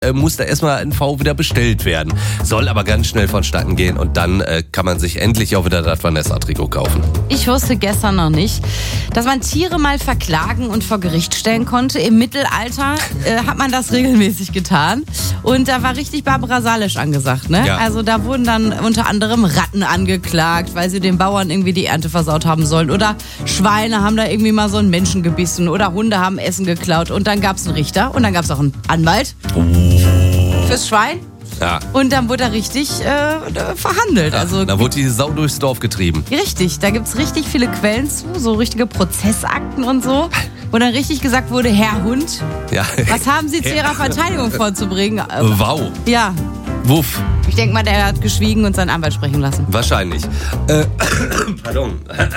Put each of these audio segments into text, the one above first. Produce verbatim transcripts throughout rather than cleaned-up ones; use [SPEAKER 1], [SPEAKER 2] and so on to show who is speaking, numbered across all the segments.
[SPEAKER 1] äh, muss da erstmal ein V wieder bestellt werden. Soll aber ganz schnell vonstatten gehen und dann äh, kann man sich endlich auch wieder das Vanessa-Trikot kaufen.
[SPEAKER 2] Ich wusste gestern noch nicht, dass man Tiere mal verklagen und vor Gericht stellen konnte. Im Mittelalter äh, hat man das regelmäßig getan. Und da war richtig Barbara Salisch angesagt. Ne?
[SPEAKER 1] Ja.
[SPEAKER 2] Also da wurden dann unter anderem Ratten angeklagt, weil sie den Bauern irgendwie die Ernte versaut haben sollen. Oder Schweine haben da irgendwie mal so einen Menschen gebissen. Oder Hunde haben Essen geklaut. Und dann gab es einen Richter und dann gab es auch einen Anwalt fürs Schwein.
[SPEAKER 1] Ja.
[SPEAKER 2] Und dann wurde er richtig äh, verhandelt.
[SPEAKER 1] Ja,
[SPEAKER 2] also
[SPEAKER 1] dann wurde die Sau durchs Dorf getrieben.
[SPEAKER 2] Richtig, da gibt es richtig viele Quellen zu, so richtige Prozessakten und so, wo dann richtig gesagt wurde, Herr Hund,
[SPEAKER 1] Ja.
[SPEAKER 2] was haben Sie zu Ihrer Verteidigung vorzubringen?
[SPEAKER 1] Wow.
[SPEAKER 2] Ja,
[SPEAKER 1] Wuff.
[SPEAKER 2] ich denke mal, der hat geschwiegen und seinen Anwalt sprechen lassen.
[SPEAKER 1] Wahrscheinlich. Äh, pardon.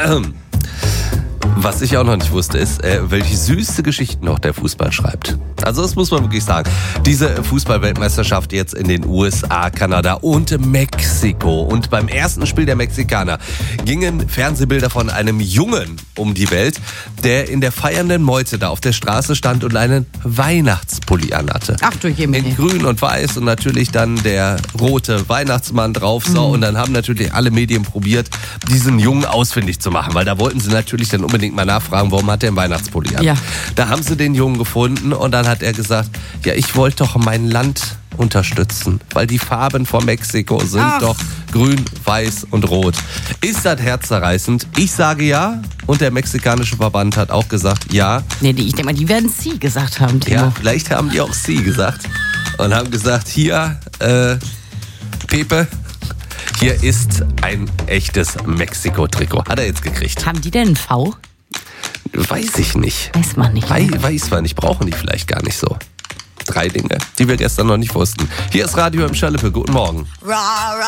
[SPEAKER 1] Was ich auch noch nicht wusste, ist, äh, welche süße Geschichten noch der Fußball schreibt. Also das muss man wirklich sagen. Diese Fußball-Weltmeisterschaft jetzt in den U S A, Kanada und Mexiko. Und beim ersten Spiel der Mexikaner gingen Fernsehbilder von einem Jungen um die Welt, der in der feiernden Meute da auf der Straße stand und einen Weihnachtspulli anhatte.
[SPEAKER 2] Ach du Jemine.
[SPEAKER 1] In grün und weiß und natürlich dann der rote Weihnachtsmann drauf. So, und dann haben natürlich alle Medien probiert, diesen Jungen ausfindig zu machen, weil da wollten sie natürlich dann unbedingt mal nachfragen, warum hat er einen Weihnachtspulli an.
[SPEAKER 2] Ja.
[SPEAKER 1] Da haben sie den Jungen gefunden und dann hat er gesagt, ja, ich wollte doch mein Land unterstützen, weil die Farben von Mexiko sind
[SPEAKER 2] Ach.
[SPEAKER 1] doch grün, weiß und rot. Ist das herzzerreißend? Ich sage ja und der mexikanische Verband hat auch gesagt, ja.
[SPEAKER 2] Nee, die, ich denke mal, die werden Sie gesagt haben, Timo.
[SPEAKER 1] Ja, vielleicht haben die auch sie gesagt und haben gesagt, hier, äh, Pepe, hier ist ein echtes Mexiko-Trikot. Hat er jetzt gekriegt.
[SPEAKER 2] Haben die denn ein V?
[SPEAKER 1] Weiß ich nicht.
[SPEAKER 2] Weiß man nicht.
[SPEAKER 1] Wei- Weiß man nicht, brauchen die vielleicht gar nicht so. Drei Dinge, die wir gestern noch nicht wussten. Hier ist Radio im Schalippe. Guten Morgen.